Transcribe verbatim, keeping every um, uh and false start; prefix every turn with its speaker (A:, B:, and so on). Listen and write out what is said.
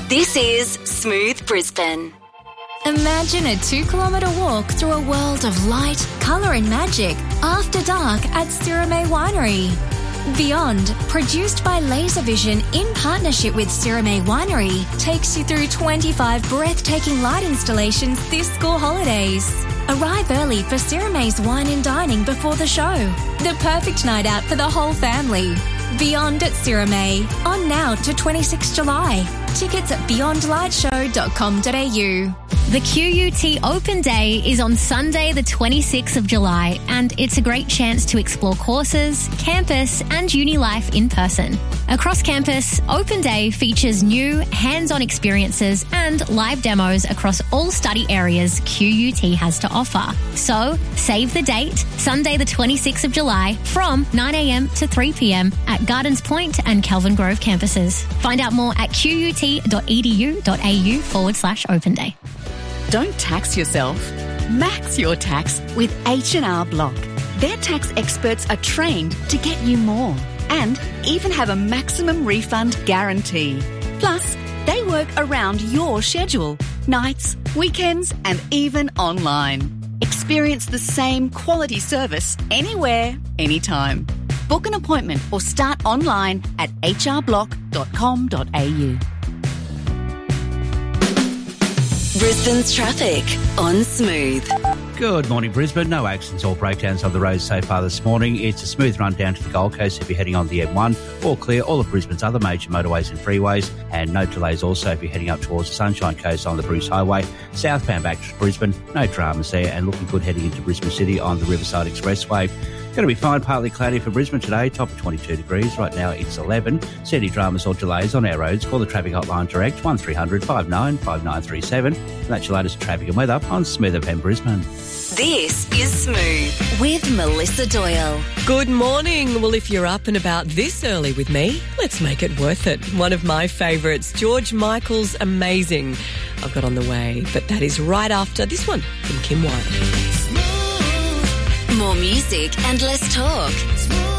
A: This is Smooth Brisbane.
B: Imagine a two-kilometre walk through a world of light, colour and magic after dark at Sirame Winery. Beyond, produced by Laservision in partnership with Sirame Winery, takes you through twenty-five breathtaking light installations this school holidays. Arrive early for Sirame's wine and dining before the show. The perfect night out for the whole family. Beyond at Sirame, on now to twenty-sixth July. Tickets at beyond light show dot com dot a u.
C: The Q U T Open Day is on Sunday the twenty-sixth of July, and it's a great chance to explore courses, campus and uni life in person. Across campus, Open Day features new hands-on experiences and live demos across all study areas Q U T has to offer. So, save the date, Sunday the twenty-sixth of July from nine a m to three p m at Gardens Point and Kelvin Grove campuses. Find out more at qut.edu.au forward slash open day.
D: Don't tax yourself. Max your tax with H and R Block. Their tax experts are trained to get you more and even have a maximum refund guarantee. Plus, they work around your schedule, nights, weekends and even online. Experience the same quality service anywhere, anytime. Book an appointment or start online at h r block dot com dot a u.
A: Brisbane's traffic on Smooth.
E: Good morning, Brisbane. No accidents or breakdowns on the roads so far this morning. It's a smooth run down to the Gold Coast if you're heading on the M one. All clear all of Brisbane's other major motorways and freeways. And no delays also if you're heading up towards the Sunshine Coast on the Bruce Highway. Southbound back to Brisbane, no dramas there. And looking good heading into Brisbane City on the Riverside Expressway. Going to be fine, partly cloudy for Brisbane today, top of twenty-two degrees. Right now it's eleven. See any dramas or delays on our roads, call the traffic hotline direct, one three hundred five nine five nine three seven. And that's your latest traffic and weather on Smooth F M Brisbane.
A: This is Smooth with Melissa Doyle.
F: Good morning. Well, if you're up and about this early with me, let's make it worth it. One of my favourites, George Michael's Amazing, I've got on the way, but that is right after this one from Kim Wilde.
A: More music and less talk.